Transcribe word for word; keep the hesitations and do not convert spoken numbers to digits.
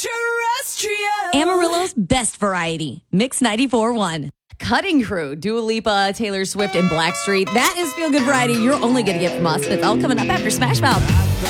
Terrestrial. Amarillo's best variety. Mix ninety-four point one. Cutting Crew, Dua Lipa, Taylor Swift, and Blackstreet. That is Feel Good Variety you're only going to get from us. It's all coming up after Smash Mouth.